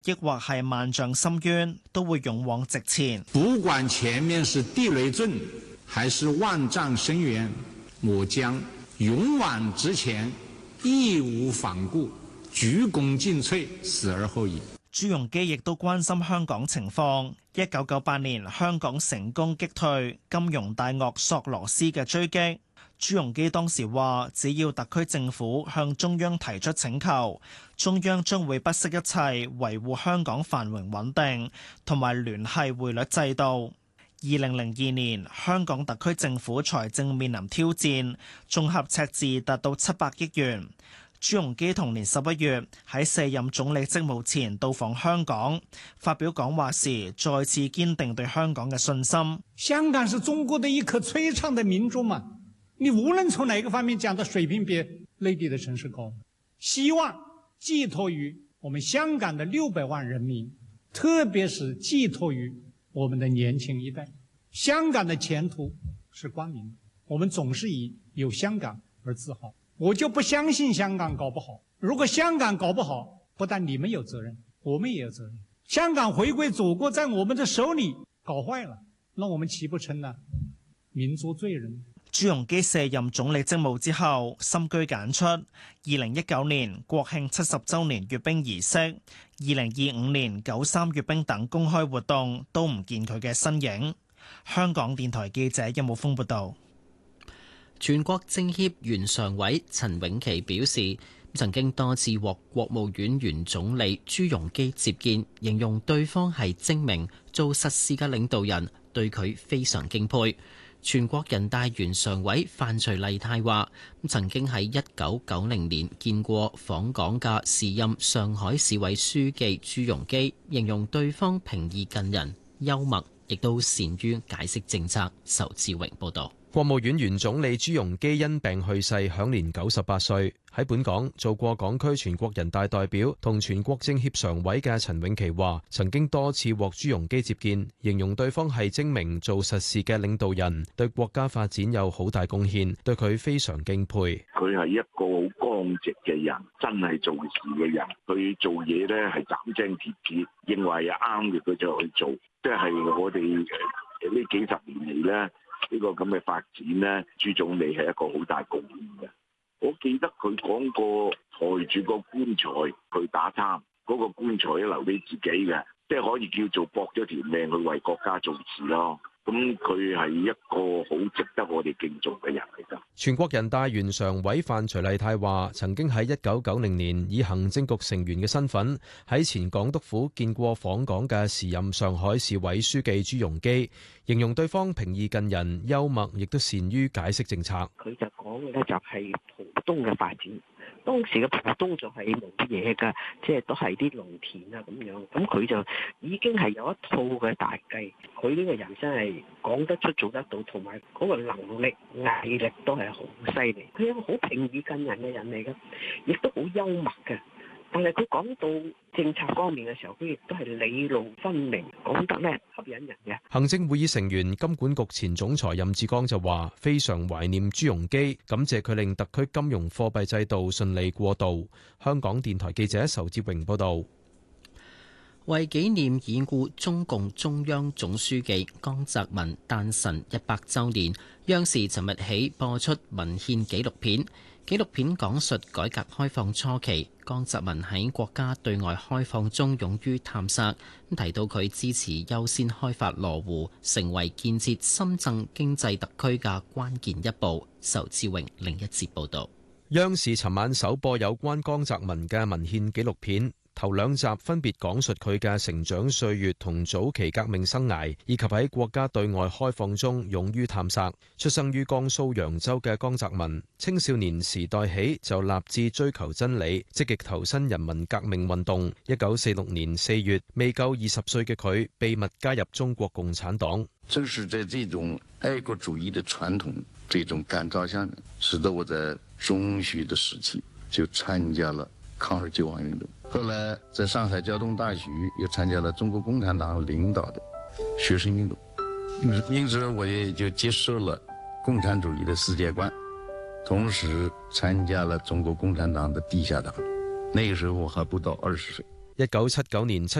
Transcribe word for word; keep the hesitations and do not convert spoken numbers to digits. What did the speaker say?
抑或係萬丈深淵，都會勇往直前。 不管前面是地雷陣，還是萬丈深淵，我將勇往直前，義無反顧，鞠躬盡瘁，死而後已。 朱鎔基亦都關心香港情況。一九九八年，香港成功擊退金融大鱷索羅斯嘅追擊。朱鎔基當時話，只要特區政府向中央提出請求，中央將會不惜一切維護香港繁榮穩定，同埋聯繫匯率制度。二零零二年，香港特區政府財政面臨挑戰，綜合赤字達到七百億元。朱鎔基同年十一月喺卸任總理職務前到訪香港，發表講話時再次堅定對香港嘅信心。 香港是中國的一顆璀璨的明珠嘛，你無論從哪個方面講的水平比內地的城市高。希望寄託於我們香港的六百萬人民，特別是寄託於我們的年輕一代。香港的前途是光明的，我們總是以有香港而自豪。我就不相信香港搞不好。如果香港搞不好，不但你們有責任，我們也有責任。香港回歸祖國在我們的手裏搞壞了，那我們豈不成了民族罪人？ 朱鎔基卸任總理職務之後，深居簡出。二零一九年國慶七十週年閱兵儀式，二零二五年九三閱兵等公開活動都唔見佢嘅身影。香港電台記者任武峰報道。 全國政協原常委陳永琪表示，曾經多次獲國務院原總理朱鎔基接見，形容對方係精明做實事嘅領導人，對佢非常敬佩。全國人大原常委范徐麗泰話，曾經喺一九九零年見過訪港嘅時任上海市委書記朱鎔基，形容對方平易近人、幽默，亦都善於解釋政策。仇志榮報導。 國務院原總理朱鎔基因病去世，享年九十八歲。喺本港做過港區全國人大代表同全國政協常委嘅陳永琪話，曾經多次獲朱鎔基接見，形容對方係精明做實事嘅領導人，對國家發展有好大貢獻，對佢非常敬佩。 佢係一個好剛直嘅人，真係做事嘅人。佢做嘢咧係斬釘截鐵，認為啱嘅佢就去做，即係我哋誒呢幾十年嚟咧。呢個咁嘅發展呢，朱總理係一個好大貢獻嘅。我記得佢講過，抬住個棺材去打貪，嗰個棺材咧留俾自己嘅，即係可以叫做搏咗條命去為國家做事咯。咁佢係一個好值得我哋敬重嘅人嚟㗎。 全國人大原常委范徐麗泰話，曾經喺一九九零年以行政局成員嘅身份喺前港督府見過訪港嘅時任上海市委書記朱鎔基，形容對方平易近人、幽默，亦都善於解釋政策。 佢就講嘅咧就係浦東嘅發展。當時嘅浦東就係冇嘢㗎，即係都係啲農田啊咁樣。咁佢就已經係有一套嘅大計。佢呢個人真係講得出做得到，同埋嗰個能力毅力都係好犀利。佢係一個好平易近人嘅人嚟㗎，亦都好幽默嘅。但係佢講到政策方面嘅時候，佢亦都係理路分明，講得咧吸引人嘅。 行政會議成員金管局前總裁任志剛就話：非常懷念朱鎔基，感謝佢令特區金融貨幣制度順利過渡。香港電台記者仇志榮報導。 為紀念已故中共中央總書記江澤民誕辰一百週年，央視尋日起播出文獻紀錄片。紀錄片講述改革開放初期，江澤民喺國家對外開放中勇於探索，提到佢支持優先開發羅湖，成為建設深圳經濟特區嘅關鍵一步。仇志榮另一節報導。 央視尋晚首播有關江澤民嘅文獻紀錄片。頭兩集分別講述佢嘅成長歲月同早期革命生涯，以及喺國家對外開放中勇於探索。出生於江蘇揚州嘅江澤民，青少年時代起就立志追求真理，積極投身人民革命運動。一九四六年四月，未夠二十歲嘅佢秘密加入中國共產黨。 正是在這種愛國主義的傳統這種感召下面，使得我在中學的時期就參加了抗日救亡運動。後來在上海交通大學又參加了中國共產黨領導的學生運動，因此我也就接受了共產主義的世界觀，同時參加了中國共產黨的地下黨。那個時候我還不到二十歲。 一九七九年七